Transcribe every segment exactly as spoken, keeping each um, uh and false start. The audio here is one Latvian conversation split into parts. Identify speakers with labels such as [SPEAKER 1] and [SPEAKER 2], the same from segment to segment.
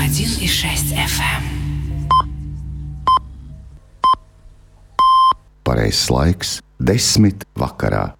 [SPEAKER 1] один и шесть эф эм.
[SPEAKER 2] Pareizais laiks – desmit vakarā.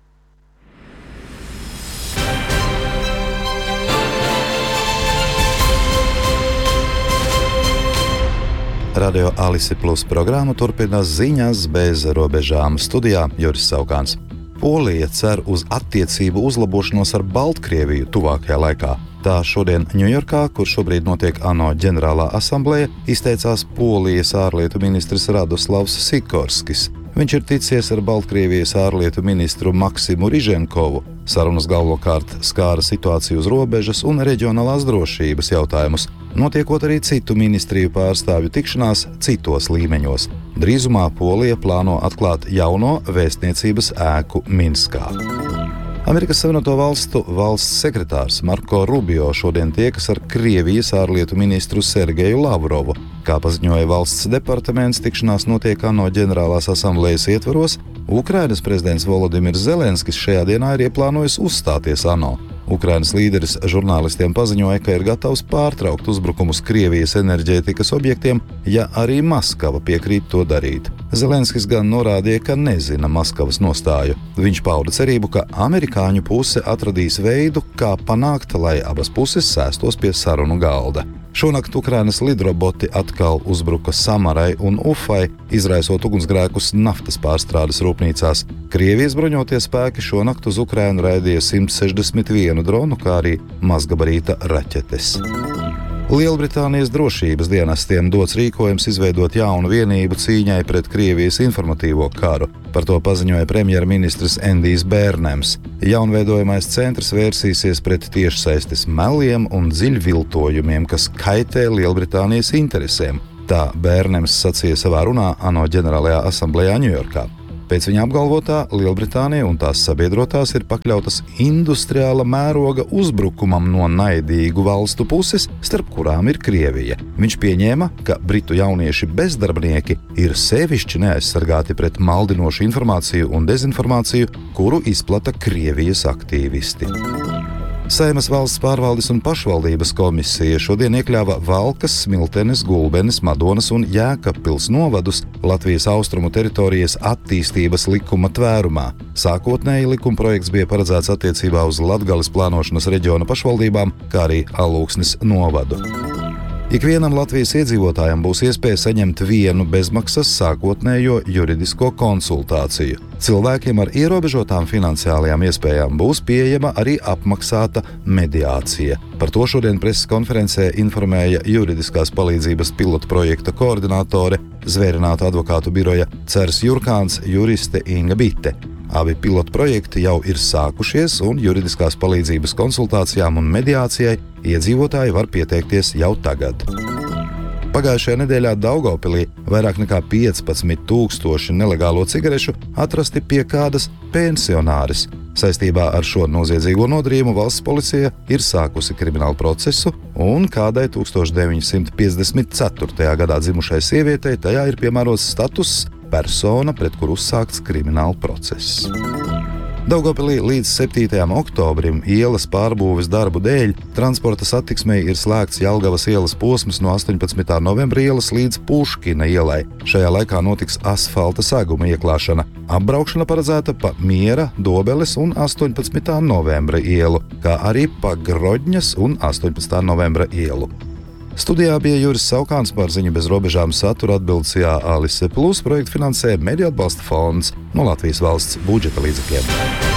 [SPEAKER 3] Radio Alise Plus programmu turpina ziņas bez robežām. Studijā Juris Saukāns. Polija cer uz attiecību uzlabošanos ar Baltkrieviju tuvākajā laikā. Tā šodien Ņujorkā, kur šobrīd notiek ANO ģenerālā asambleja, izteicās Polijas ārlietu ministrs Radoslavs Sikorskis. Viņš ir ticies ar Baltkrievijas ārlietu ministru Maksimu Riženkovu. Sarunas galvenokārt skāra situāciju uz robežas un reģionālās drošības jautājumus, notiekot arī citu ministriju pārstāvju tikšanās citos līmeņos. Drīzumā Polija plāno atklāt jauno vēstniecības ēku Minskā. Amerikas Savienoto Valstu valsts sekretārs Marko Rubio šodien tiekas ar Krievijas ārlietu ministru Sergeju Lavrovu. Kā paziņoja valsts departaments, tikšanās notiek ANO ģenerālās asamblejas ietvaros. Ukrainas prezidents Volodimirs Zelenskis šajā dienā ir ieplānojis uzstāties ANO. Ukrainas līderis žurnālistiem paziņoja, ka ir gatavs pārtraukt uzbrukumus Krievijas enerģētikas objektiem, ja arī Maskava piekrīt to darīt. Zelenskis gan norādīja, ka nezina Maskavas nostāju. Viņš pauda cerību, ka amerikāņu puse atradīs veidu, kā panākt, lai abas puses sēstos pie sarunu galda. Šonakt Ukrainas lidroboti atkal uzbruka Samarai un Ufai, izraisot ugunsgrēkus naftas pārstrādes rūpnīcās. Krievijas bruņotie spēki šonakt uz Ukrainu raidīja simt sešdesmit vienu dronu, kā arī mazgabarīta raķetes. Lielbritānijas drošības dienestiem dots rīkojums izveidot jaunu vienību cīņai pret Krievijas informatīvo karu. Par to paziņoja premjerministrs Endijs Bērnems. Jaunveidojamais centrs vērsīsies pret tiešsaistes meliem un dziļviltojumiem, kas kaitē Lielbritānijas interesēm. Tā Bērnems sacīja savā runā ANO ģenerālajā asamblejā Ņujorkā. Pēc viņa apgalvotā, Lielbritānija un tās sabiedrotās ir pakļautas industriāla mēroga uzbrukumam no naidīgu valstu puses, starp kurām ir Krievija. Viņš pieņēma, ka britu jaunieši bezdarbnieki ir sevišķi neaizsargāti pret maldinošu informāciju un dezinformāciju, kuru izplata Krievijas aktīvisti. Saeimas valsts pārvaldes un pašvaldības komisija šodien iekļāva Valkas, Smiltenes, Gulbenes, Madonas un Jēkabpils novadus Latvijas austrumu teritorijas attīstības likuma tvērumā. Sākotnēji likumprojekts bija paredzēts attiecībā uz Latgales plānošanas reģiona pašvaldībām, kā arī Alūksnes novadu. Ikvienam Latvijas iedzīvotājam būs iespēja saņemt vienu bezmaksas sākotnējo juridisko konsultāciju. Cilvēkiem ar ierobežotām finansiālajām iespējām būs pieejama arī apmaksāta mediācija. Par to šodien preses konferencē informēja juridiskās palīdzības pilotu projekta koordinātore, Zvērinātu advokātu biroja Cers Jurkāns, juriste Inga Bite. Abi pilotu projekti jau ir sākušies, un juridiskās palīdzības konsultācijām un mediācijai iedzīvotāji var pieteikties jau tagad. Pagājušajā nedēļā Daugavpilī vairāk nekā piecpadsmit tūkstoši nelegālo cigarešu atrasti pie kādas pensionāres. Saistībā ar šo noziedzīgo nodarījumu valsts policija ir sākusi kriminālu procesu, un kādai deviņdesmit piecdesmit ceturtajā gadā dzimušai sievietei tajā ir piemērots status persona, pret kuru uzsākts krimināla process. Daugavpilī līdz septītajam oktobrim ielas pārbūves darbu dēļ transporta satiksmei ir slēgts Jelgavas ielas posms no astoņpadsmitā novembra ielas līdz Puškina ielai. Šajā laikā notiks asfalta seguma ieklāšana. Apbraukšana paredzēta pa Miera, Dobeles un astoņpadsmitā novembra ielu, kā arī pa Grodņas un astoņpadsmitā novembra ielu. Studijā bija Juris Saukāns, par ziņu bez robežām satura atbildes Alise Plus projektu finansē Mediju atbalsta fonds no Latvijas valsts budžeta līdzekļiem.